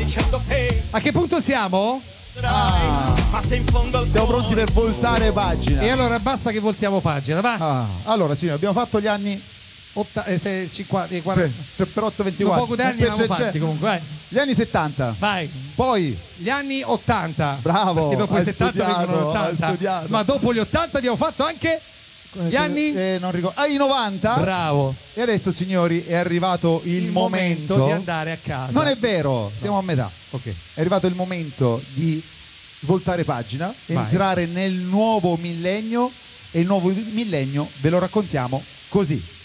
A che punto siamo? Siamo pronti per voltare pagina. E allora basta che voltiamo pagina, va? Allora signori, abbiamo fatto gli anni 50, 40. 3 per 8, 24. Un poco d'anni abbiamo fatti comunque, vai. Gli anni 70. Vai. Poi gli anni 80. Bravo. Perché dopo i 70 studiato, vengono 80. Ma dopo gli 80 abbiamo fatto anche gli anni non ricordo. I 90. Bravo. E adesso signori è arrivato il momento di andare a casa. Non è vero, siamo a metà. Ok. È arrivato il momento di svoltare pagina, entrare nel nuovo millennio, e il nuovo millennio ve lo raccontiamo così.